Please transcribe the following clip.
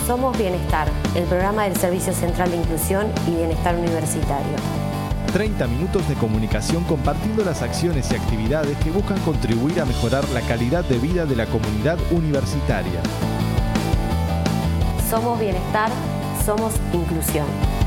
Somos Bienestar, el programa del Servicio Central de Inclusión y Bienestar Universitario. 30 minutos de comunicación compartiendo las acciones y actividades que buscan contribuir a mejorar la calidad de vida de la comunidad universitaria. Somos Bienestar, somos Inclusión.